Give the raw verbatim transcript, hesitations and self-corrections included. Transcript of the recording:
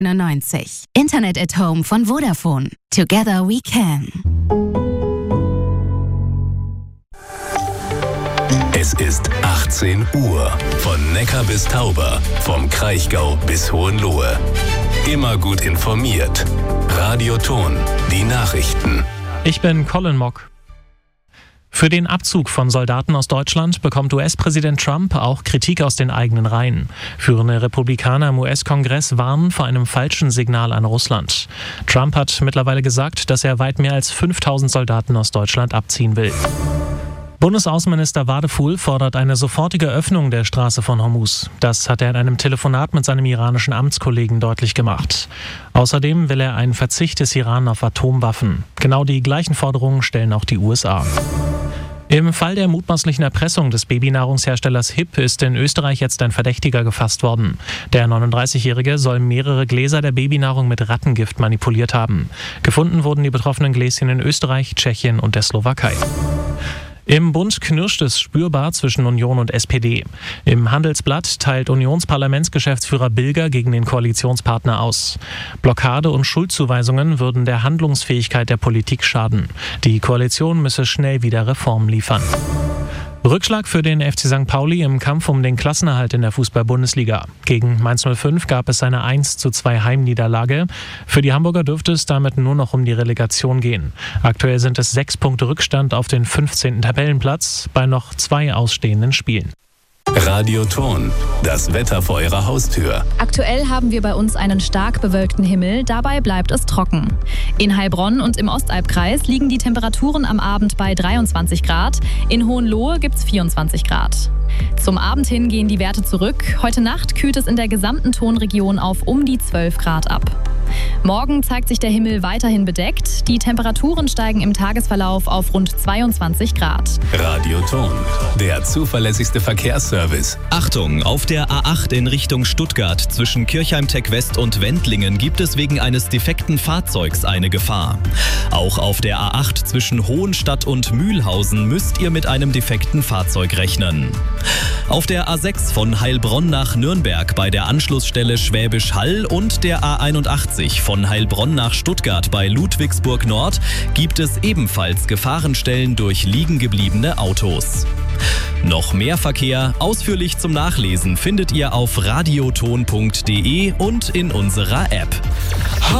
neunundneunzig. Internet at Home von Vodafone. Together we can. Es ist achtzehn Uhr. Von Neckar bis Tauber, vom Kraichgau bis Hohenlohe. Immer gut informiert. Radio Ton, die Nachrichten. Ich bin Colin Mock. Für den Abzug von Soldaten aus Deutschland bekommt U S-Präsident Trump auch Kritik aus den eigenen Reihen. Führende Republikaner im U S-Kongress warnen vor einem falschen Signal an Russland. Trump hat mittlerweile gesagt, dass er weit mehr als fünftausend Soldaten aus Deutschland abziehen will. Bundesaußenminister Wadefuhl fordert eine sofortige Öffnung der Straße von Hormuz. Das hat er in einem Telefonat mit seinem iranischen Amtskollegen deutlich gemacht. Außerdem will er einen Verzicht des Iran auf Atomwaffen. Genau die gleichen Forderungen stellen auch die U S A. Im Fall der mutmaßlichen Erpressung des Babynahrungsherstellers Hip ist in Österreich jetzt ein Verdächtiger gefasst worden. Der neununddreißigjährige soll mehrere Gläser der Babynahrung mit Rattengift manipuliert haben. Gefunden wurden die betroffenen Gläschen in Österreich, Tschechien und der Slowakei. Im Bund knirscht es spürbar zwischen Union und S P D. Im Handelsblatt teilt Unionsparlamentsgeschäftsführer Bilger gegen den Koalitionspartner aus. Blockade und Schuldzuweisungen würden der Handlungsfähigkeit der Politik schaden. Die Koalition müsse schnell wieder Reformen liefern. Rückschlag für den F C Sankt Pauli im Kampf um den Klassenerhalt in der Fußball-Bundesliga. Gegen Mainz null fünf gab es eine eins zu zwei Heimniederlage. Für die Hamburger dürfte es damit nur noch um die Relegation gehen. Aktuell sind es sechs Punkte Rückstand auf den fünfzehnten Tabellenplatz bei noch zwei ausstehenden Spielen. Radio Ton, das Wetter vor Ihrer Haustür. Aktuell haben wir bei uns einen stark bewölkten Himmel, dabei bleibt es trocken. In Heilbronn und im Ostalbkreis liegen die Temperaturen am Abend bei dreiundzwanzig Grad, in Hohenlohe gibt es vierundzwanzig Grad. Zum Abend hin gehen die Werte zurück, heute Nacht kühlt es in der gesamten Tonregion auf um die zwölf Grad ab. Morgen zeigt sich der Himmel weiterhin bedeckt, die Temperaturen steigen im Tagesverlauf auf rund zweiundzwanzig Grad. Radio Ton, der zuverlässigste Verkehrsservice. Achtung, auf der A acht in Richtung Stuttgart zwischen Kirchheim-Tech West und Wendlingen gibt es wegen eines defekten Fahrzeugs eine Gefahr. Auch auf der A acht zwischen Hohenstadt und Mühlhausen müsst ihr mit einem defekten Fahrzeug rechnen. Auf der A sechs von Heilbronn nach Nürnberg bei der Anschlussstelle Schwäbisch Hall und der A einundachtzig von Heilbronn nach Stuttgart bei Ludwigsburg Nord gibt es ebenfalls Gefahrenstellen durch liegen gebliebene Autos. Noch mehr Verkehr, ausführlich zum Nachlesen, findet ihr auf radioton punkt de und in unserer App.